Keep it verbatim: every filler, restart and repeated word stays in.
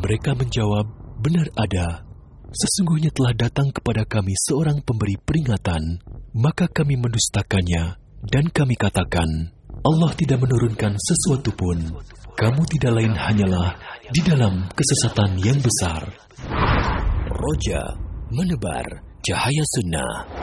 Mereka menjawab, benar ada. Sesungguhnya telah datang kepada kami seorang pemberi peringatan, maka kami mendustakannya, dan kami katakan, Allah tidak menurunkan sesuatu pun. Kamu tidak lain hanyalah di dalam kesesatan yang besar. Roja, menebar cahaya sunnah.